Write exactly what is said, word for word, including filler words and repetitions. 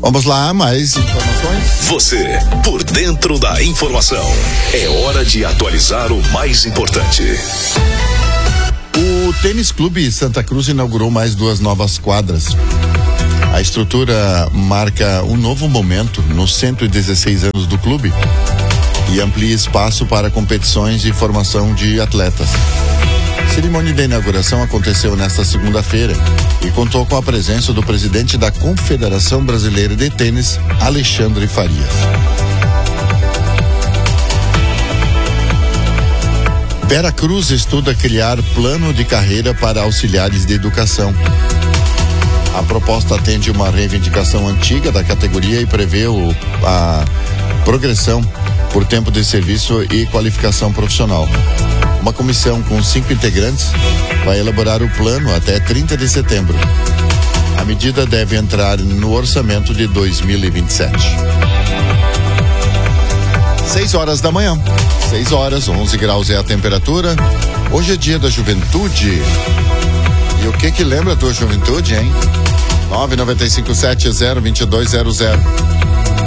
Vamos lá, mais informações? Você, por dentro da informação. É hora de atualizar o mais importante. O Tênis Clube Santa Cruz inaugurou mais duas novas quadras. A estrutura marca um novo momento nos cento e dezesseis anos do clube e amplia espaço para competições e formação de atletas. A cerimônia de inauguração aconteceu nesta segunda-feira e contou com a presença do presidente da Confederação Brasileira de Tênis, Alexandre Farias. Vera Cruz estuda criar plano de carreira para auxiliares de educação. A proposta atende uma reivindicação antiga da categoria e prevê o, a progressão por tempo de serviço e qualificação profissional. Uma comissão com cinco integrantes vai elaborar o plano até trinta de setembro. A medida deve entrar no orçamento de dois mil e vinte e sete. Seis horas da manhã. Seis horas, onze graus é a temperatura. Hoje é dia da juventude. E o que que lembra a tua juventude, hein? nove nove cinco sete zero dois dois zero zero.